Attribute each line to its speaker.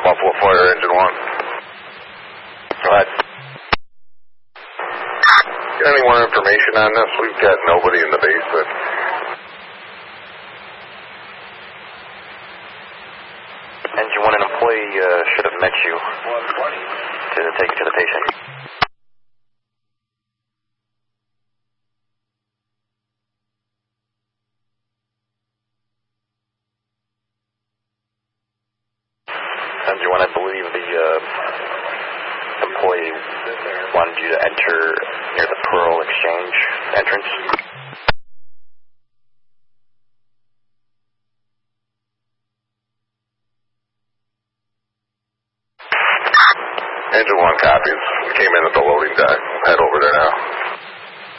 Speaker 1: Buffalo Fire, Engine 1.
Speaker 2: Go ahead.
Speaker 1: Got any more information on this? We've got nobody in the basement.
Speaker 2: Engine 1, an employee should have met you to take you to the patient. Engine 1, I believe the employee wanted you to enter near the Pearl Exchange entrance.
Speaker 1: Engine 1 copies. We came in at the loading dock. Head over there now.